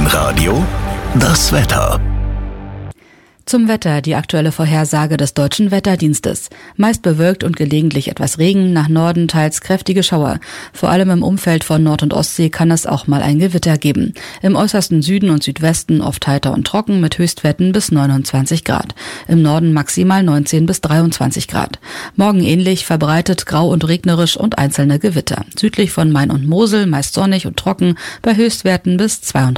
Radio das Wetter. Zum Wetter die aktuelle Vorhersage des Deutschen Wetterdienstes. Meist bewölkt und gelegentlich etwas Regen, nach Norden teils kräftige Schauer. Vor allem im Umfeld von Nord- und Ostsee kann es auch mal ein Gewitter geben. Im äußersten Süden und Südwesten oft heiter und trocken mit Höchstwerten bis 29 Grad. Im Norden maximal 19 bis 23 Grad. Morgen ähnlich, verbreitet grau und regnerisch und einzelne Gewitter. Südlich von Main und Mosel meist sonnig und trocken bei Höchstwerten bis 32